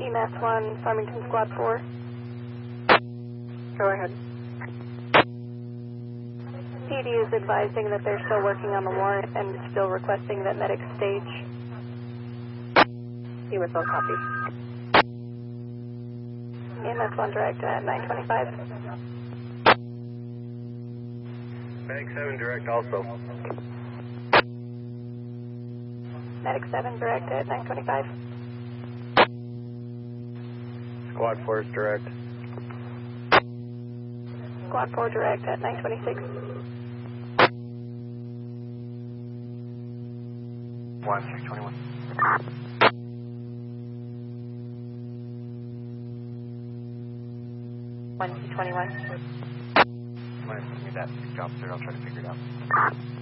EMS 1, Farmington Squad 4. Go ahead. PD is advising that they're still working on the warrant and still requesting that medics stage. USL copy. EMS 1 direct at 925. Medic 7 direct also. Medic 7 direct at 925. Squad 4 is direct. Squad 4 direct at 926. 1621. 121. You might give me that officer, I'll try to figure it out.